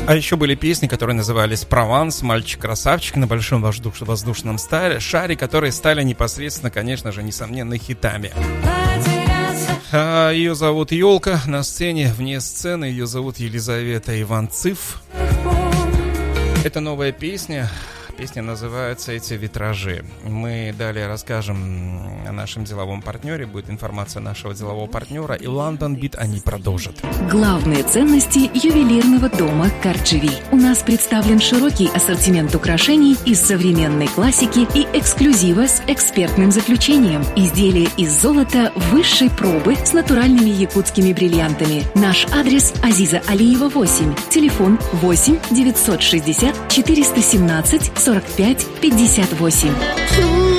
А еще были песни, которые назывались «Прованс», «Мальчик-красавчик» на большом воздушном шаре, которые стали непосредственно, конечно же, несомненно, хитами. Ее зовут Ёлка, на сцене, вне сцены ее зовут Елизавета Иванцыв. Это новая песня. Песня называется «Эти витражи». Мы далее расскажем о нашем деловом партнере. Будет информация нашего делового партнера. И London Beat они продолжат. Главные ценности ювелирного дома Кардживи. У нас представлен широкий ассортимент украшений из современной классики и эксклюзива с экспертным заключением. Изделия из золота высшей пробы с натуральными якутскими бриллиантами. Наш адрес: Азиза Алиева, 8. Телефон 8 960 417 45 58.